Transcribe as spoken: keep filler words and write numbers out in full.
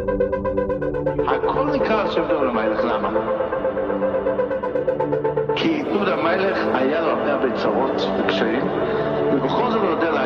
הכל נקרא על שם דוד המלך, למה? כי דוד המלך היה לו הרבה הרבה צרות וקשיים, ובכל זאת הוא יודע